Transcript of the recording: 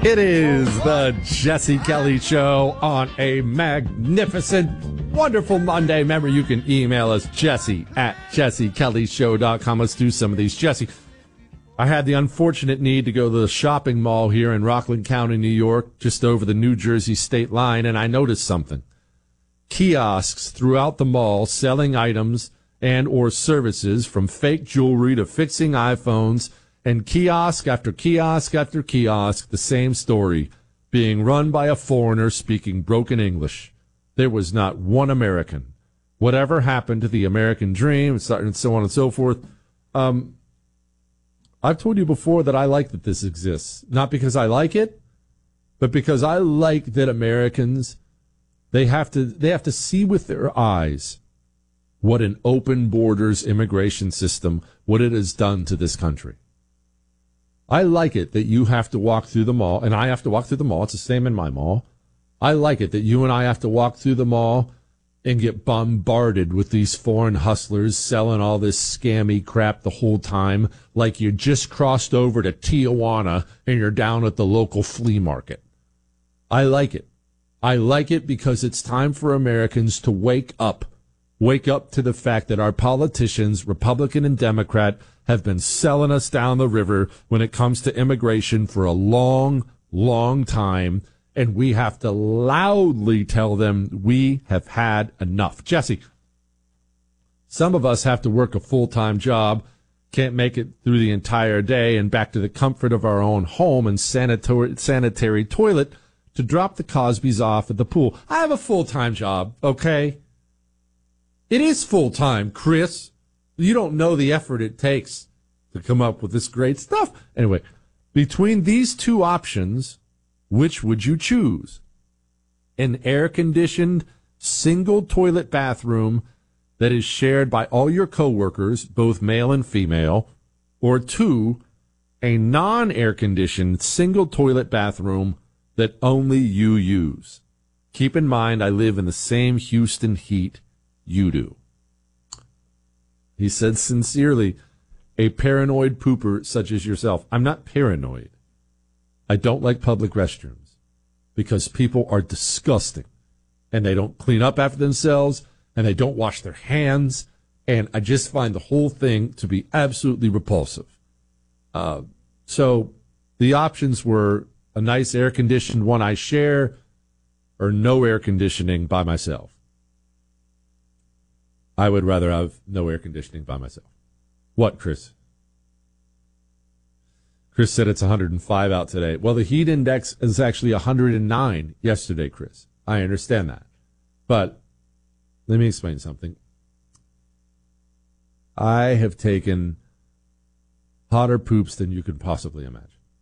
It is the Jesse Kelly Show on a magnificent, wonderful Monday. Remember, you can email us, jesse@jessekellyshow.com. Let's do some of these. Jesse, I had the unfortunate need to go to the shopping mall here in Rockland County, New York, just over the New Jersey state line, and I noticed something. Kiosks throughout the mall selling items and or services from fake jewelry to fixing iPhones, and kiosk after kiosk after kiosk, the same story, being run by a foreigner speaking broken English. There was not one American. Whatever happened to the American dream, and so on and so forth. I've told you before that I like that this exists. Not because I like it, but because I like that Americans, they have to see with their eyes what an open borders immigration system, what it has done to this country. I like it that you have to walk through the mall, and I have to walk through the mall. It's the same in my mall. I like it that you and I have to walk through the mall and get bombarded with these foreign hustlers selling all this scammy crap the whole time, like you just crossed over to Tijuana and you're down at the local flea market. I like it. I like it because it's time for Americans to wake up to the fact that our politicians, Republican and Democrat, have been selling us down the river when it comes to immigration for a long, long time, and we have to loudly tell them we have had enough. Jesse, some of us have to work a full-time job, can't make it through the entire day and back to the comfort of our own home and sanitary toilet to drop the Cosbys off at the pool. I have a full-time job, okay? It is full-time, Chris. You don't know the effort it takes to come up with this great stuff. Anyway, between these two options, which would you choose? An air-conditioned, single toilet bathroom that is shared by all your coworkers, both male and female, or two, a non-air-conditioned, single toilet bathroom that only you use. Keep in mind, I live in the same Houston heat you do. He said sincerely, a paranoid pooper such as yourself. I'm not paranoid. I don't like public restrooms because people are disgusting and they don't clean up after themselves and they don't wash their hands. And I just find the whole thing to be absolutely repulsive. So the options were a nice air-conditioned one I share or no air conditioning by myself. I would rather have no air conditioning by myself. What, Chris? Chris said it's 105 out today. Well, the heat index is actually 109 yesterday, Chris. I understand that. But let me explain something. I have taken hotter poops than you could possibly imagine.